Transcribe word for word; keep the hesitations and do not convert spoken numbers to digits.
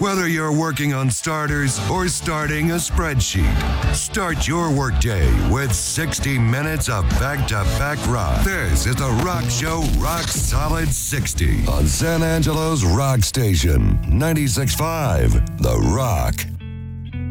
Whether you're working on starters or starting a spreadsheet, start your workday with sixty minutes of back-to-back rock. This is the Rock Show Rock Solid sixty on San Angelo's Rock Station, ninety-six point five The Rock.